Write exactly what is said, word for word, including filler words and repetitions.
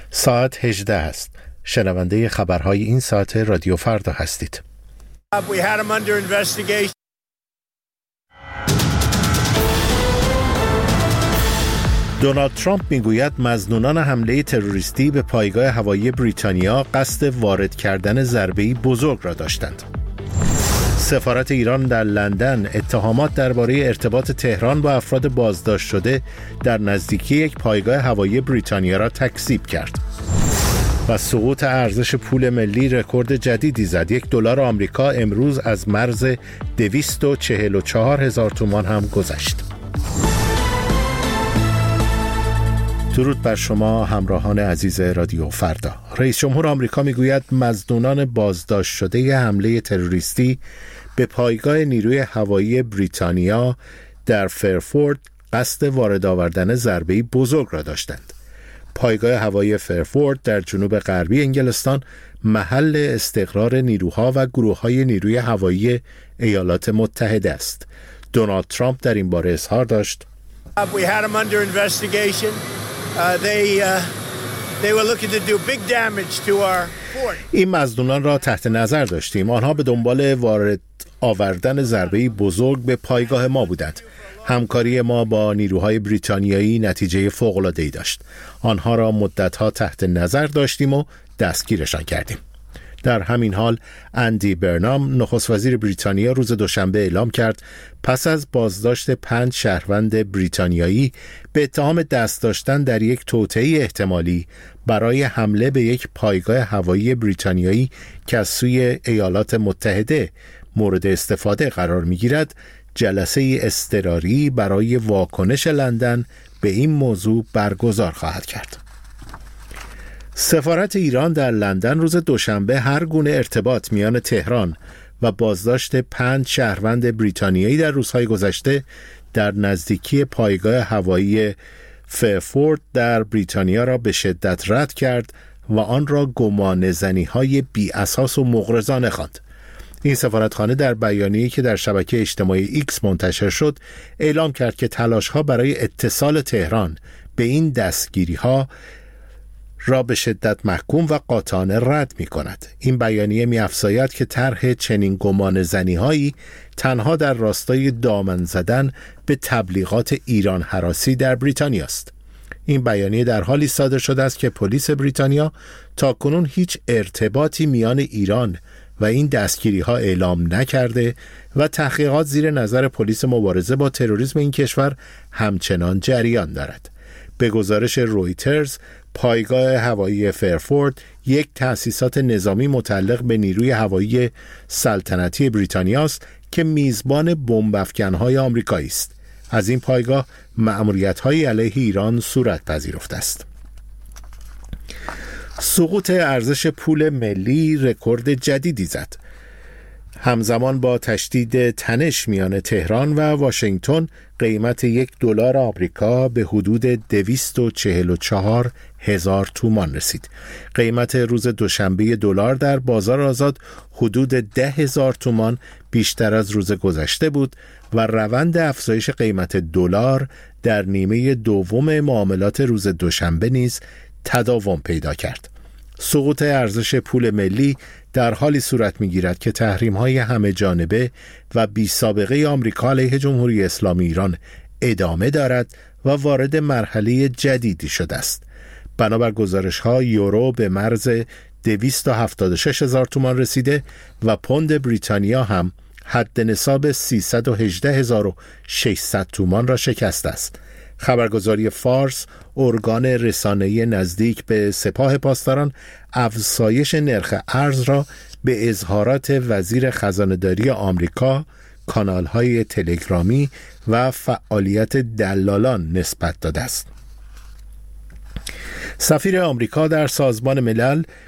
ساعت هجده است. شنونده خبرهای این ساعت رادیو فردا هستید. We had him under investigation. دونالد ترامپ میگوید مظنونان حمله تروریستی به پایگاه هوایی بریتانیا قصد وارد کردن ضربه‌ای بزرگ را داشتند. سفارت ایران در لندن اتهامات درباره ارتباط تهران با افراد بازداشت شده در نزدیکی یک پایگاه هوایی بریتانیا را تکذیب کرد. و سقوط ارزش پول ملی رکورد جدیدی زد. یک دلار آمریکا امروز از مرز دویست و چهل و چهار هزار تومان هم گذشت. درود بر شما همراهان عزیز رادیو فردا. رئیس جمهور آمریکا میگوید مظنونان بازداشت شده حمله تروریستی به پایگاه نیروی هوایی بریتانیا در فرفورد قصد وارد آوردن ضربه‌ای بزرگ را داشتند. پایگاه هوایی فرفورد در جنوب غربی انگلستان محل استقرار نیروها و گروه‌های نیروی هوایی ایالات متحده است. دونالد ترامپ در این باره اظهار داشت: We had him under investigation. Uh, they uh, they were looking to do big damage to our fort. این مظنونان را تحت نظر داشتیم. آنها به دنبال وارد آوردن ضربه‌ای بزرگ به پایگاه ما بودند. همکاری ما با نیروهای بریتانیایی نتیجه فوق‌العاده‌ای داشت. آنها را مدت‌ها تحت نظر داشتیم و دستگیرشان کردیم. در همین حال اندی برنام نخست وزیر بریتانیا روز دوشنبه اعلام کرد پس از بازداشت پنج شهروند بریتانیایی به اتهام دست داشتن در یک توطئه احتمالی برای حمله به یک پایگاه هوایی بریتانیایی که از سوی ایالات متحده مورد استفاده قرار می‌گیرد، جلسه اضطراری برای واکنش لندن به این موضوع برگزار خواهد کرد. سفارت ایران در لندن روز دوشنبه هر گونه ارتباط میان تهران و بازداشت پنج شهروند بریتانیایی در روزهای گذشته در نزدیکی پایگاه هوایی فرفورد در بریتانیا را به شدت رد کرد و آن را گمانه‌زنی‌های بی اساس و مغرضانه خواند. این سفارتخانه در بیانیه‌ای که در شبکه اجتماعی ایکس منتشر شد اعلام کرد که تلاش‌ها برای اتصال تهران به این دستگیری‌ها را به شدت محکوم و قاطعانه رد می کند. این بیانیه می افزاید که طرح چنین گمانه‌زنی‌هایی تنها در راستای دامن زدن به تبلیغات ایران هراسی در بریتانیا است. این بیانیه در حالی صادر شده است که پلیس بریتانیا تاکنون هیچ ارتباطی میان ایران و این دستگیری‌ها اعلام نکرده و تحقیقات زیر نظر پلیس مبارزه با تروریسم این کشور همچنان جریان دارد. به گزارش رویترز، پایگاه هوایی فرفورد یک تأسیسات نظامی متعلق به نیروی هوایی سلطنتی بریتانیا است که میزبان بمب‌افکن‌های آمریکایی است. از این پایگاه مأموریت‌های علیه ایران صورت پذیرفته است. سقوط ارزش پول ملی رکورد جدیدی زد. همزمان با تشدید تنش میان تهران و واشنگتن، قیمت یک دلار آمریکا به حدود دویست و چهل و چهار هزار تومان رسید. قیمت روز دوشنبه دلار در بازار آزاد حدود ده هزار تومان بیشتر از روز گذشته بود و روند افزایش قیمت دلار در نیمه دوم معاملات روز دوشنبه نیز تداوم پیدا کرد. سقوط ارزش پول ملی در حالی صورت می‌گیرد که تحریم‌های همه جانبه و بی سابقه آمریکا علیه جمهوری اسلامی ایران ادامه دارد و وارد مرحله جدیدی شده است. بنابر گزارش‌ها یورو به مرز دویست و هفتاد و شش هزار تومان رسیده و پوند بریتانیا هم حد نصاب سیصد و هجده هزار و ششصد تومان را شکسته است. خبرگزاری فارس، ارگان رسانه‌ای نزدیک به سپاه پاسداران، افزایش نرخ ارز را به اظهارات وزیر خزانه‌داری آمریکا، کانال‌های تلگرامی و فعالیت دلالان نسبت داده است. سفیر آمریکا در سازمان ملل